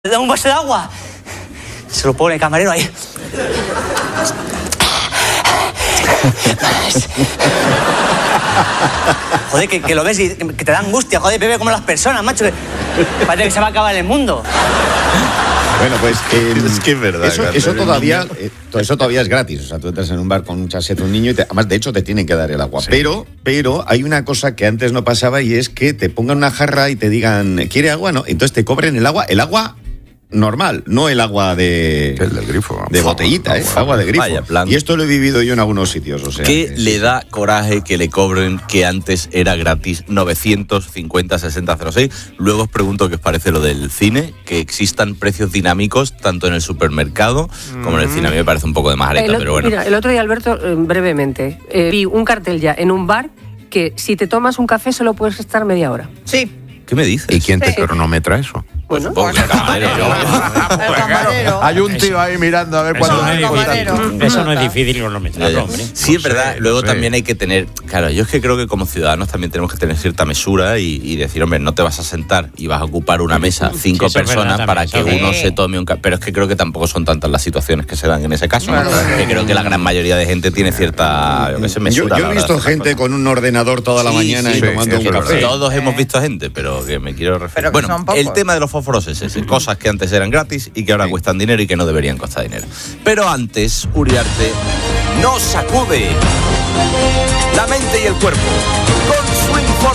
Le da un vaso de agua. Se lo pone el camarero ahí. Joder, que lo ves y que te da angustia. Joder, bebe como las personas, macho. Parece que se va a acabar el mundo. Bueno, pues es que es verdad. Eso todavía es gratis. O sea, tú entras en un bar con mucha sed un niño y además, de hecho, te tienen que dar el agua. Sí. Pero hay una cosa que antes no pasaba y es que te pongan una jarra y te digan, ¿quiere agua? No, entonces te cobren el agua normal, no el agua de... El del grifo. De botellita, agua de grifo. Vaya plan. Y esto lo he vivido yo en algunos sitios, o sea... ¿Qué le da coraje que le cobren que antes era gratis 950-60-06? Luego os pregunto qué os parece lo del cine, que existan precios dinámicos tanto en el supermercado como en el cine. A mí me parece un poco de majareta, pero bueno. Mira, el otro día, Alberto, brevemente, vi un cartel ya en un bar que si te tomas un café solo puedes estar media hora. Sí. ¿Qué me dices? ¿Y quién te cronometra eso? Bueno, Pues el camarero. El camarero. Hay un tío ahí mirando a ver cuándo... Eso no es difícil cronometrarlo, hombre. Sí, es verdad. Luego también hay que tener... Claro, yo es que creo que como ciudadanos también tenemos que tener cierta mesura y decir, hombre, no te vas a sentar y vas a ocupar una mesa 5 personas para que uno se tome un café. Pero es que creo que tampoco son tantas las situaciones que se dan en ese caso. ¿No? Que creo que la gran mayoría de gente tiene cierta mesura. Yo he visto gente con un ordenador toda la mañana y tomando un café. Todos hemos visto gente, pero que me quiero referir. Bueno, el tema de los fósforos es ese. Cosas que antes eran gratis y que ahora cuestan dinero y que no deberían costar dinero. Pero antes, Uriarte nos sacude la mente y el cuerpo con su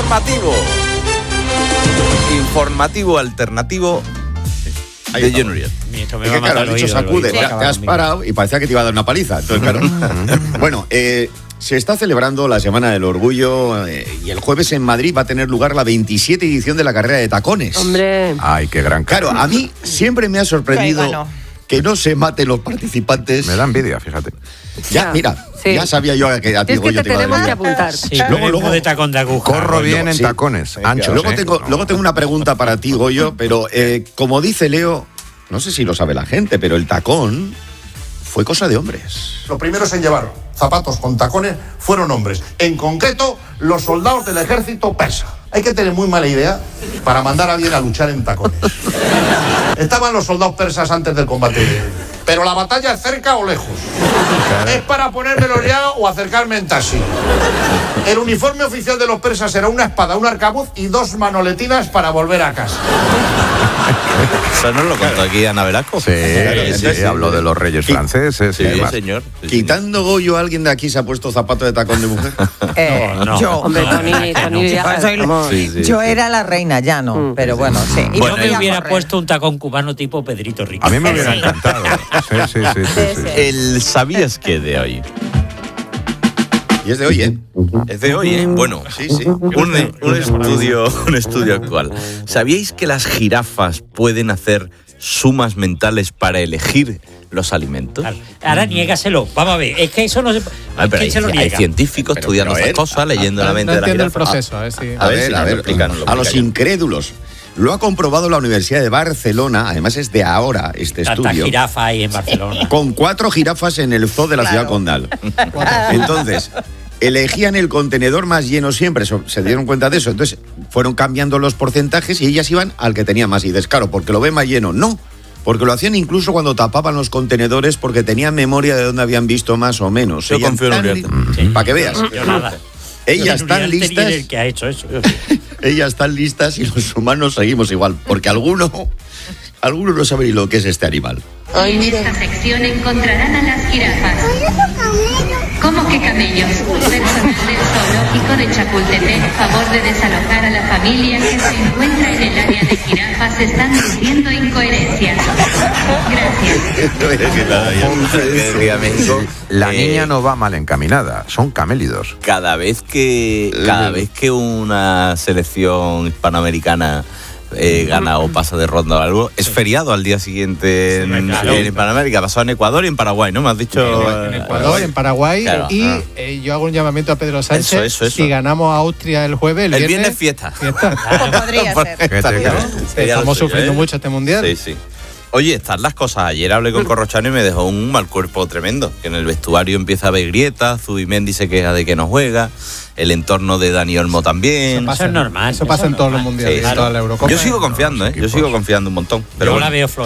informativo alternativo de John Uriarte. Claro, has dicho sacude, te has parado y parecía que te iba a dar una paliza. Entonces, claro. Bueno, se está celebrando la Semana del Orgullo y el jueves en Madrid va a tener lugar la 27 edición de la carrera de tacones. Hombre. Ay, qué gran... Claro, a mí siempre me ha sorprendido que no se maten los participantes. Me da envidia, fíjate. Ya, mira, ya sabía yo que a ti es que te tenemos que apuntar. Sí, luego de tacón de aguja. Corro bien en tacones, anchos. Luego tengo una pregunta para ti, Goyo, pero como dice Leo, no sé si lo sabe la gente, pero el tacón fue cosa de hombres. Los primeros en llevar zapatos con tacones fueron hombres. En concreto, los soldados del ejército persa. Hay que tener muy mala idea para mandar a alguien a luchar en tacones. Estaban los soldados persas antes del combate. Pero la batalla es cerca o lejos. Es para ponérmelo ya o acercarme en taxi. El uniforme oficial de los persas era una espada, un arcabuz y 2 manoletinas para volver a casa. ¿Eso nos lo contó aquí Ana Velasco? Sí, habló de los reyes franceses. Sí, señor. Quitando Goyo, ¿alguien de aquí se ha puesto zapato de tacón de mujer? No. Yo. Hombre, Tony Yo era la reina, ya no. Pero bueno, sí. Y Bueno, no yo voy a hubiera correr. puesto un tacón cubano tipo Pedrito Rico. A mí me hubiera encantado. Sí. El ¿sabías qué de hoy? Y es de hoy, ¿eh? Es de hoy, ¿eh? Bueno, Sí. un estudio actual. ¿Sabíais que las jirafas pueden hacer sumas mentales para elegir los alimentos? Claro. Ahora niégaselo. Vamos a ver. Es que eso no se... Pero ¿quién se lo hay niega? científicos estudiando estas cosas, leyendo la mente de la jirafa. No entiendo el proceso. A ver, a los incrédulos. Lo ha comprobado la Universidad de Barcelona, además es de ahora este Tanta estudio. jirafa ahí en Barcelona. Con 4 jirafas en el zoo de la ciudad condal. Entonces, elegían el contenedor más lleno siempre, se dieron cuenta de eso. Entonces, fueron cambiando los porcentajes y ellas iban al que tenía más. Y dices, claro, porque lo ve más lleno. No, porque lo hacían incluso cuando tapaban los contenedores porque tenían memoria de dónde habían visto más o menos. Yo confío en Uriarte. Para que veas. Yo nada. Ellas están listas. El que ha hecho eso. Ellas están listas y los humanos seguimos igual, porque alguno no sabe ni lo que es este animal. En esta sección encontrarán a las jirafas. ¿Cómo que camellos? Personal del zoológico de Chapultepec, a favor de desalojar a la familia que se encuentra en el área de jirafas, están diciendo incoherencias. Gracias. La niña no va mal encaminada, son camélidos. Cada vez que una selección hispanoamericana gana o pasa de ronda o algo, es feriado al día siguiente en Hispanoamérica. Pasó en Ecuador y en Paraguay, ¿no? Me has dicho... En Ecuador, en Paraguay. Claro. Y yo hago un llamamiento a Pedro Sánchez. Eso. Si ganamos a Austria el jueves, el viernes fiesta. Pues podría ser. Estamos sufriendo mucho este mundial. Sí. Oye, están las cosas. Ayer hablé con Corrochano y me dejó un mal cuerpo tremendo. Que en el vestuario empieza a haber grietas, Zubimendi se queja de que no juega, el entorno de Dani Olmo también. Eso es normal. Eso pasa en todos los mundiales, en toda la Eurocopa. Yo sigo confiando, Yo sigo confiando un montón. Pero Yo bueno. la veo